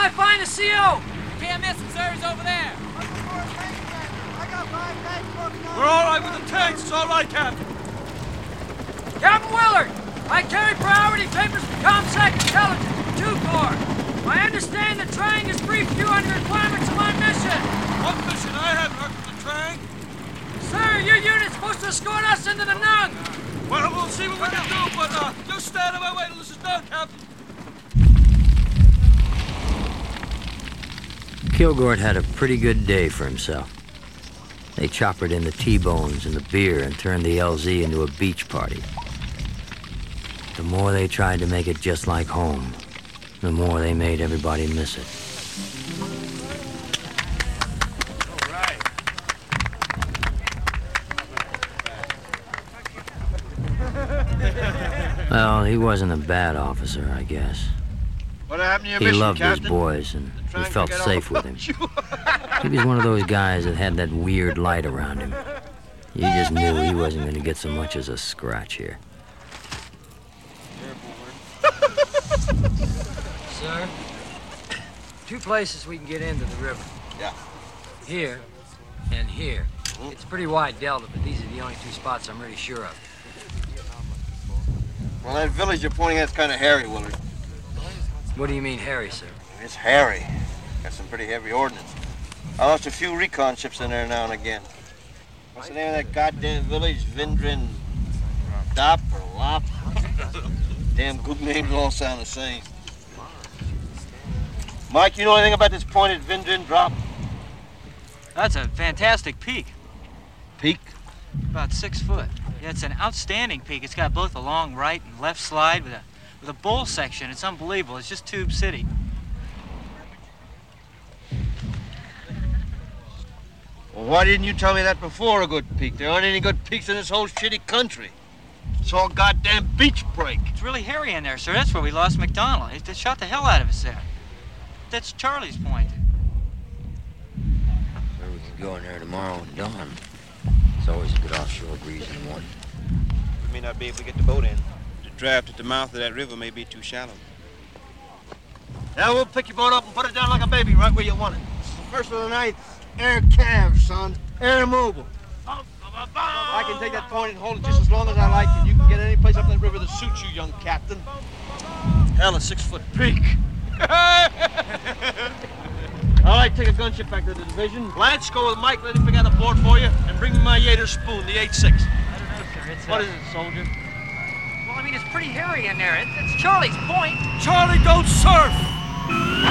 I find the CO? Can't miss him, sir. He's over there. We're all right with the tanks. It's all right, Captain. Captain Willard, I carry priority papers from ComSec Intelligence, 2 Corps. I understand the Trang has briefed you on the requirements of my mission. What mission? I haven't heard from the Trang. Sir, your unit's supposed to escort us into the Nung. Well, we'll see what we can do, but just stand in my way till this is done, Captain. Kilgore had a pretty good day for himself. They choppered in the T-bones and the beer and turned the LZ into a beach party. The more they tried to make it just like home, the more they made everybody miss it. All right. Well, he wasn't a bad officer, I guess. What happened to your He mission, loved Captain? his boys, and he felt Forget all safe with about him. you. He was one of those guys that had that weird light around him. You just knew he wasn't going to get so much as a scratch here. Sir, 2 places we can get into the river. Yeah. Here and here. It's a pretty wide delta, but these are the only 2 spots I'm really sure of. Well, that village you're pointing at is kind of hairy, Willard. What do you mean, Harry, sir? It's hairy. Got some pretty heavy ordnance. I lost a few recon ships in there now and again. What's the name of that goddamn village? Vindrin Dop or Lop? Damn good names all sound the same. Mike, you know anything about this point at Vindrin Drop? That's a fantastic peak. Peak? About 6 foot. Yeah, it's an outstanding peak. It's got both a long right and left slide with a bowl section. It's unbelievable. It's just Tube City. Well, why didn't you tell me that before, a good peak? There aren't any good peaks in this whole shitty country. It's all goddamn beach break. It's really hairy in there, sir. That's where we lost McDonald. They shot the hell out of us there. That's Charlie's Point. Or we could go in there tomorrow at dawn. It's always a good offshore breeze in the morning. We may not be able to get the boat in. The draft at the mouth of that river may be too shallow. Now we'll pick your boat up and put it down like a baby right where you want it. First of the night, air calves, son. Air mobile. I can take that point and hold it just as long as I like, and you can get any place up that river that suits you, young captain. Hell, a 6-foot peak. All right, take a gunship back to the division. Lance, go with Mike, let him pick out the board for you, and bring me my Yater spoon, the 8-6. I don't know, sir. What is it, soldier? Well, I mean, it's pretty hairy in there. It's Charlie's Point. Charlie, don't surf!